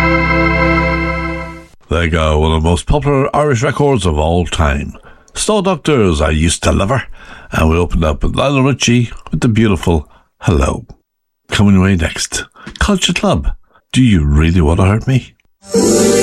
There you go, one of the most popular Irish records of all time. Snow Doctors, I Used to Love Her. And we opened up with Lionel Richie with the beautiful Hello. Coming away next, Culture Club. Do You Really Want to Hurt Me?